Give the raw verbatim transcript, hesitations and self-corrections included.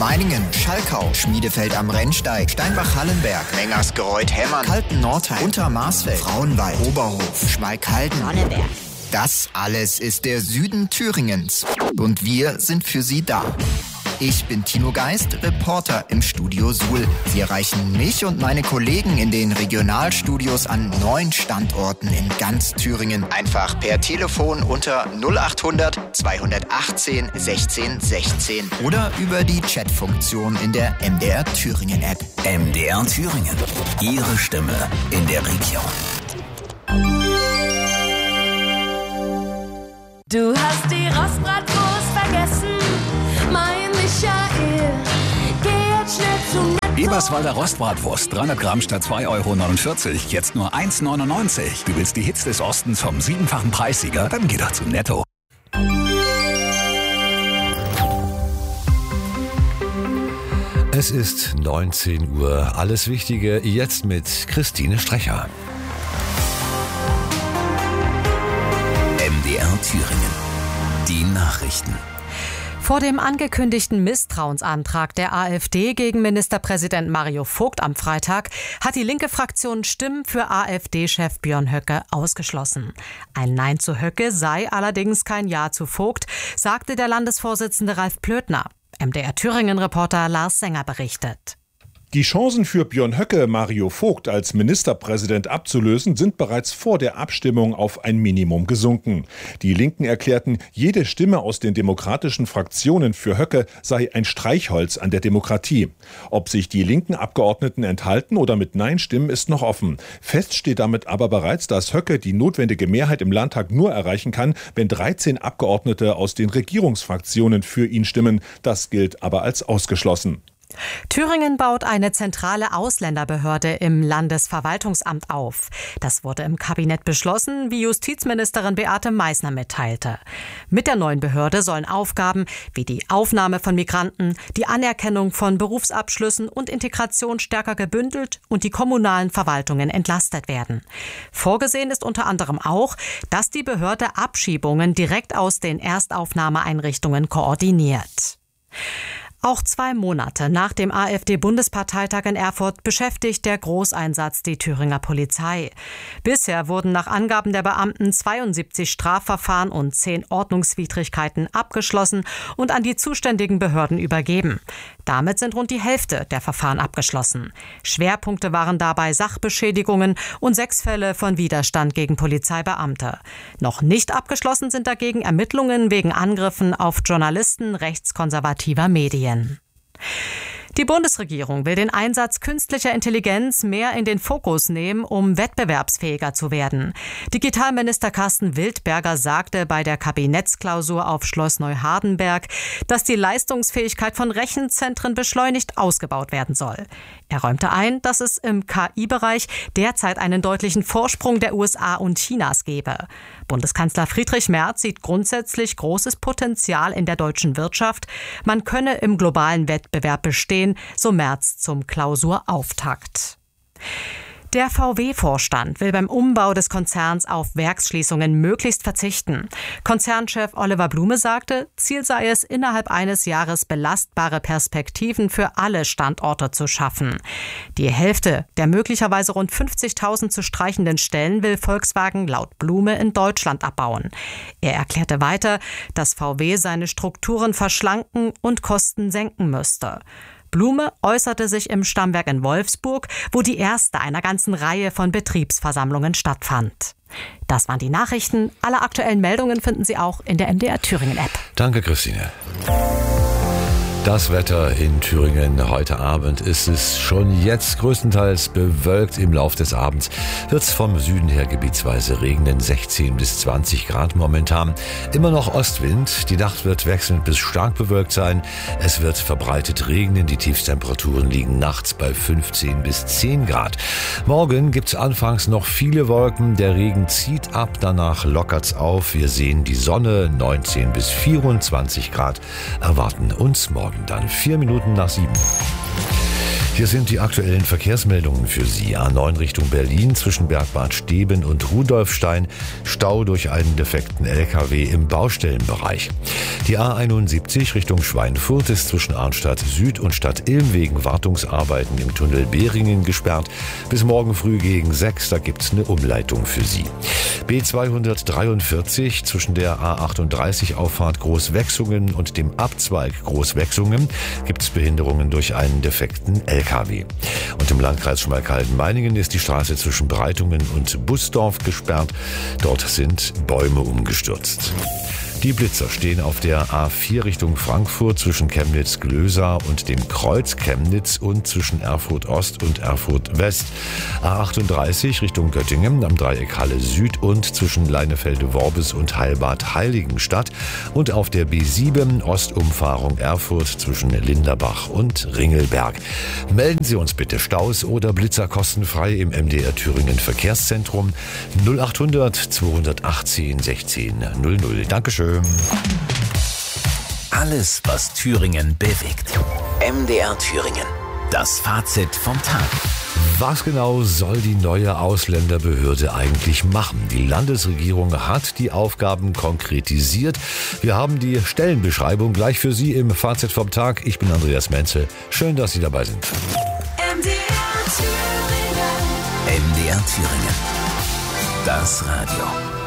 Meiningen, Schalkau, Schmiedefeld am Rennsteig, Steinbach-Hallenberg, Mengersgereuth-Hemmern, Kalten-Nordheim, Untermarsfeld, Frauenwald, Oberhof, Schmalkalden, Sonneberg. Das alles ist der Süden Thüringens. Und wir sind für Sie da. Ich bin Tino Geist, Reporter im Studio Suhl. Sie erreichen mich und meine Kollegen in den Regionalstudios an neun Standorten in ganz Thüringen. Einfach per Telefon unter null achthundert zweihundertachtzehn sechzehn sechzehn oder über die Chatfunktion in der M D R Thüringen App. M D R Thüringen. Ihre Stimme in der Region. Du hast die Rostbratwurst vergessen, mein Michael. Geh jetzt schnell zum Netto. Eberswalder Rostbratwurst, dreihundert Gramm statt zwei Euro neunundvierzig, jetzt nur eins neunundneunzig. Du willst die Hits des Ostens vom siebenfachen Preissieger? Dann geh doch zum Netto. Es ist neunzehn Uhr. Alles Wichtige jetzt mit Christine Strecher. M D R Thüringen. Die Nachrichten. Vor dem angekündigten Misstrauensantrag der AfD gegen Ministerpräsident Mario Vogt am Freitag hat die linke Fraktion Stimmen für AfD-Chef Björn Höcke ausgeschlossen. Ein Nein zu Höcke sei allerdings kein Ja zu Vogt, sagte der Landesvorsitzende Ralf Plötner. M D R Thüringen-Reporter Lars Sänger berichtet. Die Chancen für Björn Höcke, Mario Vogt als Ministerpräsident abzulösen, sind bereits vor der Abstimmung auf ein Minimum gesunken. Die Linken erklärten, jede Stimme aus den demokratischen Fraktionen für Höcke sei ein Streichholz an der Demokratie. Ob sich die linken Abgeordneten enthalten oder mit Nein stimmen, ist noch offen. Fest steht damit aber bereits, dass Höcke die notwendige Mehrheit im Landtag nur erreichen kann, wenn dreizehn Abgeordnete aus den Regierungsfraktionen für ihn stimmen. Das gilt aber als ausgeschlossen. Thüringen baut eine zentrale Ausländerbehörde im Landesverwaltungsamt auf. Das wurde im Kabinett beschlossen, wie Justizministerin Beate Meißner mitteilte. Mit der neuen Behörde sollen Aufgaben wie die Aufnahme von Migranten, die Anerkennung von Berufsabschlüssen und Integration stärker gebündelt und die kommunalen Verwaltungen entlastet werden. Vorgesehen ist unter anderem auch, dass die Behörde Abschiebungen direkt aus den Erstaufnahmeeinrichtungen koordiniert. Auch zwei Monate nach dem AfD-Bundesparteitag in Erfurt beschäftigt der Großeinsatz die Thüringer Polizei. Bisher wurden nach Angaben der Beamten zweiundsiebzig Strafverfahren und zehn Ordnungswidrigkeiten abgeschlossen und an die zuständigen Behörden übergeben. Damit sind rund die Hälfte der Verfahren abgeschlossen. Schwerpunkte waren dabei Sachbeschädigungen und sechs Fälle von Widerstand gegen Polizeibeamte. Noch nicht abgeschlossen sind dagegen Ermittlungen wegen Angriffen auf Journalisten rechtskonservativer Medien. Die Bundesregierung will den Einsatz künstlicher Intelligenz mehr in den Fokus nehmen, um wettbewerbsfähiger zu werden. Digitalminister Carsten Wildberger sagte bei der Kabinettsklausur auf Schloss Neuhardenberg, dass die Leistungsfähigkeit von Rechenzentren beschleunigt ausgebaut werden soll. Er räumte ein, dass es im K I-Bereich derzeit einen deutlichen Vorsprung der U S A und Chinas gebe. Bundeskanzler Friedrich Merz sieht grundsätzlich großes Potenzial in der deutschen Wirtschaft. Man könne im globalen Wettbewerb bestehen, so Merz zum Klausurauftakt. Der V W-Vorstand will beim Umbau des Konzerns auf Werksschließungen möglichst verzichten. Konzernchef Oliver Blume sagte, Ziel sei es, innerhalb eines Jahres belastbare Perspektiven für alle Standorte zu schaffen. Die Hälfte der möglicherweise rund fünfzigtausend zu streichenden Stellen will Volkswagen laut Blume in Deutschland abbauen. Er erklärte weiter, dass V W seine Strukturen verschlanken und Kosten senken müsste. Blume äußerte sich im Stammwerk in Wolfsburg, wo die erste einer ganzen Reihe von Betriebsversammlungen stattfand. Das waren die Nachrichten. Alle aktuellen Meldungen finden Sie auch in der M D R Thüringen App. Danke, Christine. Das Wetter in Thüringen heute Abend ist es schon jetzt größtenteils bewölkt. Im Lauf des Abends wird es vom Süden her gebietsweise regnen, sechzehn bis zwanzig Grad momentan. Immer noch Ostwind, die Nacht wird wechselnd bis stark bewölkt sein. Es wird verbreitet regnen, die Tiefstemperaturen liegen nachts bei fünfzehn bis zehn Grad. Morgen gibt es anfangs noch viele Wolken, der Regen zieht ab, danach lockert's auf. Wir sehen die Sonne, neunzehn bis vierundzwanzig Grad erwarten uns morgen. Dann vier Minuten nach sieben. Hier sind die aktuellen Verkehrsmeldungen für Sie. A neun Richtung Berlin zwischen Bergbad Steben und Rudolfstein. Stau durch einen defekten L K W im Baustellenbereich. Die A einundsiebzig Richtung Schweinfurt ist zwischen Arnstadt Süd und Stadt Ilm wegen Wartungsarbeiten im Tunnel Behringen gesperrt. Bis morgen früh gegen sechs, da gibt's eine Umleitung für Sie. B zweihundertdreiundvierzig zwischen der A achtunddreißig Auffahrt Großwechsungen und dem Abzweig Großwechsungen gibt's Behinderungen durch einen defekten L K W. Und im Landkreis Schmalkalden-Meiningen ist die Straße zwischen Breitungen und Busdorf gesperrt. Dort sind Bäume umgestürzt. Die Blitzer stehen auf der A vier Richtung Frankfurt zwischen Chemnitz-Glösa und dem Kreuz Chemnitz und zwischen Erfurt Ost und Erfurt West. A achtunddreißig Richtung Göttingen am Dreieck Halle Süd und zwischen Leinefelde-Worbis und Heilbad-Heiligenstadt und auf der B sieben Ostumfahrung Erfurt zwischen Linderbach und Ringelberg. Melden Sie uns bitte Staus oder Blitzer kostenfrei im M D R Thüringen Verkehrszentrum null achthundert zweihundertachtzehn sechzehn null null. Dankeschön. Alles, was Thüringen bewegt. M D R Thüringen. Das Fazit vom Tag. Was genau soll die neue Ausländerbehörde eigentlich machen? Die Landesregierung hat die Aufgaben konkretisiert. Wir haben die Stellenbeschreibung gleich für Sie im Fazit vom Tag. Ich bin Andreas Menzel. Schön, dass Sie dabei sind. M D R Thüringen. M D R Thüringen. Das Radio.